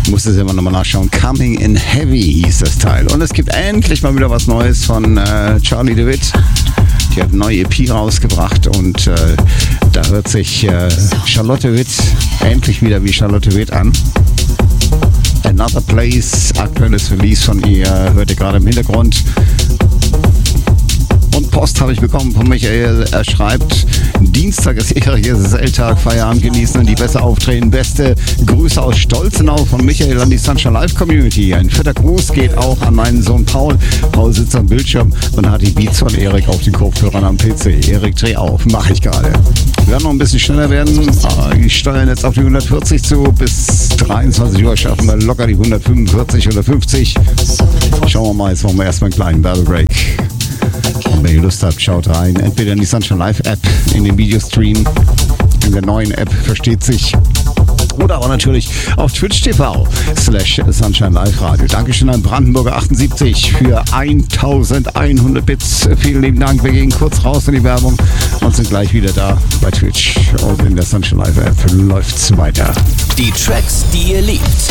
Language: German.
Musste sie immer nochmal nachschauen. Coming in Heavy hieß das Teil. Und es gibt endlich mal wieder was Neues von Charlie de Witt. Die hat eine neue EP rausgebracht und da hört sich Charlotte Witt endlich wieder wie Charlotte Witt an. Another Place, aktuelles Release von ihr, hört ihr gerade im Hintergrund. Und Post habe ich bekommen von Michael. Er schreibt, Dienstag ist ihr Geselltag, Feierabend genießen und die besser auftreten. Beste Grüße aus Stolzenau von Michael an die Sunshine Live Community. Ein fetter Gruß geht auch an meinen Sohn Paul. Paul sitzt am Bildschirm und hat die Beats von Erik auf den Kopfhörern am PC. Erik, dreh auf, mache ich gerade. Wir werden noch ein bisschen schneller werden. Ich steuere jetzt auf die 140 zu. Bis 23 Uhr schaffen wir locker die 145 oder 50. Schauen wir mal, jetzt machen wir erstmal einen kleinen Battle Break. Und wenn ihr Lust habt, schaut rein. Entweder in die Sunshine Live App, in den Videostream, in der neuen App, versteht sich. Oder aber natürlich auf Twitch TV/Sunshine Live Radio. Dankeschön an Brandenburger 78 für 1100 Bits. Vielen lieben Dank. Wir gehen kurz raus in die Werbung und sind gleich wieder da bei Twitch. Und in der Sunshine Live App läuft's weiter. Die Tracks, die ihr liebt.